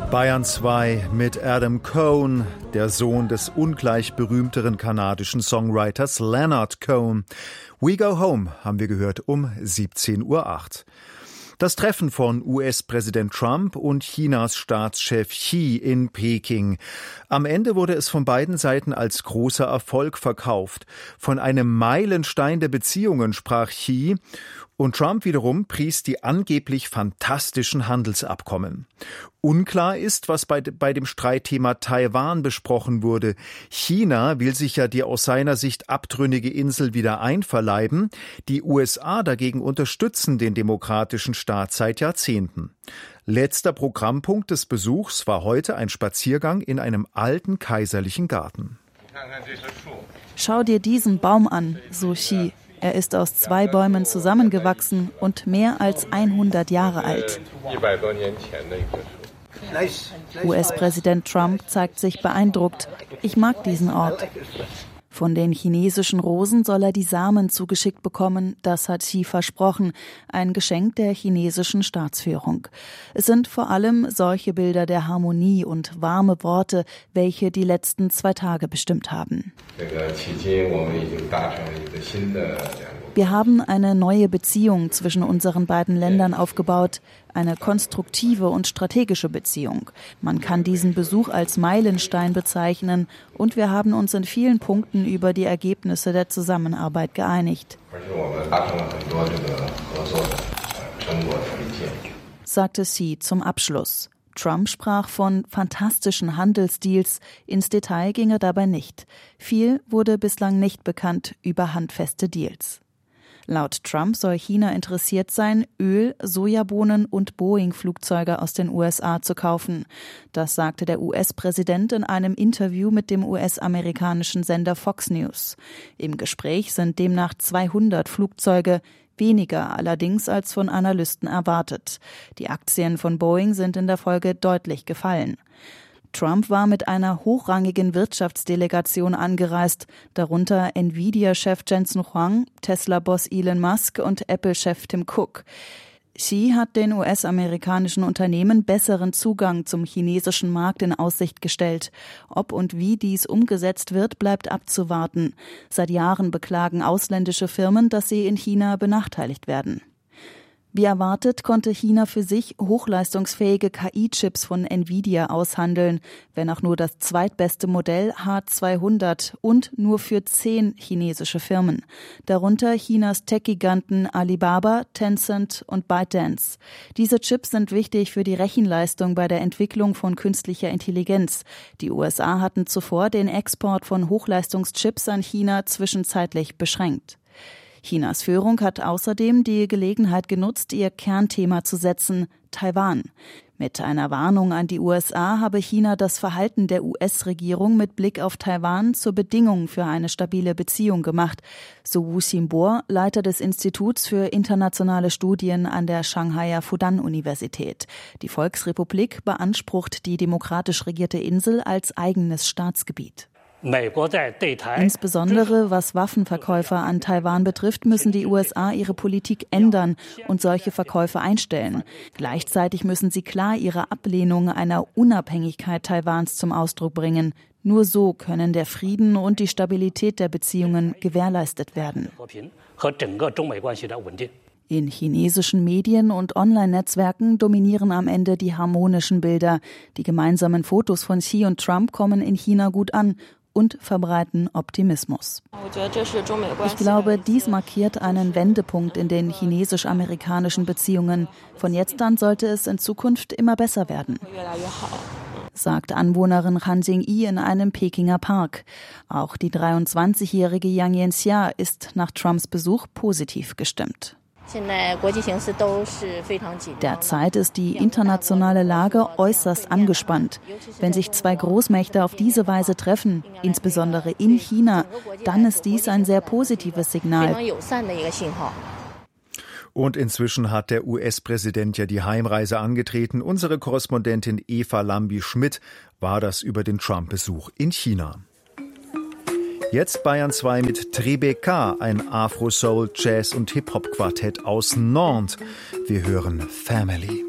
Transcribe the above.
Bayern 2 mit Adam Cohen, der Sohn des ungleich berühmteren kanadischen Songwriters Leonard Cohen. We Go Home haben wir gehört um 17:08 Uhr. Das Treffen von US-Präsident Trump und Chinas Staatschef Xi in Peking. Am Ende wurde es von beiden Seiten als großer Erfolg verkauft. Von einem Meilenstein der Beziehungen sprach Xi und Trump wiederum pries die angeblich fantastischen Handelsabkommen. Unklar ist, was bei dem Streitthema Taiwan besprochen wurde. China will sich ja die aus seiner Sicht abtrünnige Insel wieder einverleiben. Die USA dagegen unterstützen den demokratischen Staat seit Jahrzehnten. Letzter Programmpunkt des Besuchs war heute ein Spaziergang in einem alten kaiserlichen Garten. Schau dir diesen Baum an, so Xi. Er ist aus 2 Bäumen zusammengewachsen und mehr als 100 Jahre alt. US-Präsident Trump zeigt sich beeindruckt. Ich mag diesen Ort. Von den chinesischen Rosen soll er die Samen zugeschickt bekommen, das hat Xi versprochen, ein Geschenk der chinesischen Staatsführung. Es sind vor allem solche Bilder der Harmonie und warme Worte, welche die letzten 2 Tage bestimmt haben. Wir haben eine neue Beziehung zwischen unseren beiden Ländern aufgebaut, eine konstruktive und strategische Beziehung. Man kann diesen Besuch als Meilenstein bezeichnen und wir haben uns in vielen Punkten über die Ergebnisse der Zusammenarbeit geeinigt, sagte Xi zum Abschluss. Trump sprach von fantastischen Handelsdeals, ins Detail ging er dabei nicht. Viel wurde bislang nicht bekannt über handfeste Deals. Laut Trump soll China interessiert sein, Öl, Sojabohnen und Boeing-Flugzeuge aus den USA zu kaufen. Das sagte der US-Präsident in einem Interview mit dem US-amerikanischen Sender Fox News. Im Gespräch sind demnach 200 Flugzeuge, weniger allerdings als von Analysten erwartet. Die Aktien von Boeing sind in der Folge deutlich gefallen. Trump war mit einer hochrangigen Wirtschaftsdelegation angereist, darunter Nvidia-Chef Jensen Huang, Tesla-Boss Elon Musk und Apple-Chef Tim Cook. Xi hat den US-amerikanischen Unternehmen besseren Zugang zum chinesischen Markt in Aussicht gestellt. Ob und wie dies umgesetzt wird, bleibt abzuwarten. Seit Jahren beklagen ausländische Firmen, dass sie in China benachteiligt werden. Wie erwartet, konnte China für sich hochleistungsfähige KI-Chips von Nvidia aushandeln, wenn auch nur das zweitbeste Modell H200 und nur für 10 chinesische Firmen, darunter Chinas Tech-Giganten Alibaba, Tencent und ByteDance. Diese Chips sind wichtig für die Rechenleistung bei der Entwicklung von künstlicher Intelligenz. Die USA hatten zuvor den Export von Hochleistungschips an China zwischenzeitlich beschränkt. Chinas Führung hat außerdem die Gelegenheit genutzt, ihr Kernthema zu setzen, Taiwan. Mit einer Warnung an die USA habe China das Verhalten der US-Regierung mit Blick auf Taiwan zur Bedingung für eine stabile Beziehung gemacht, so Wu Xinbo, Leiter des Instituts für internationale Studien an der Shanghaier Fudan-Universität. Die Volksrepublik beansprucht die demokratisch regierte Insel als eigenes Staatsgebiet. Insbesondere was Waffenverkäufe an Taiwan betrifft, müssen die USA ihre Politik ändern und solche Verkäufe einstellen. Gleichzeitig müssen sie klar ihre Ablehnung einer Unabhängigkeit Taiwans zum Ausdruck bringen. Nur so können der Frieden und die Stabilität der Beziehungen gewährleistet werden. In chinesischen Medien und Online-Netzwerken dominieren am Ende die harmonischen Bilder. Die gemeinsamen Fotos von Xi und Trump kommen in China gut an und verbreiten Optimismus. Ich glaube, dies markiert einen Wendepunkt in den chinesisch-amerikanischen Beziehungen. Von jetzt an sollte es in Zukunft immer besser werden, sagt Anwohnerin Han Jing-yi in einem Pekinger Park. Auch die 23-jährige Yang Yanxia ist nach Trumps Besuch positiv gestimmt. Derzeit ist die internationale Lage äußerst angespannt. Wenn sich 2 Großmächte auf diese Weise treffen, insbesondere in China, dann ist dies ein sehr positives Signal. Und inzwischen hat der US-Präsident ja die Heimreise angetreten. Unsere Korrespondentin Eva Lambi-Schmidt war das über den Trump-Besuch in China. Jetzt Bayern 2 mit Tribeca, ein Afro-Soul, Jazz- und Hip-Hop-Quartett aus Nantes. Wir hören Family.